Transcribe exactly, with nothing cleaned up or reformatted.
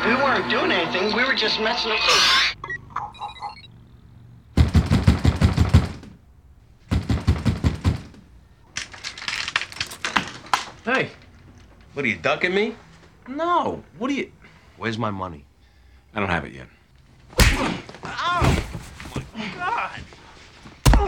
We weren't doing anything. We were just messing around. Hey. What, are you ducking me? No. What are you... Where's my money? I don't have it yet.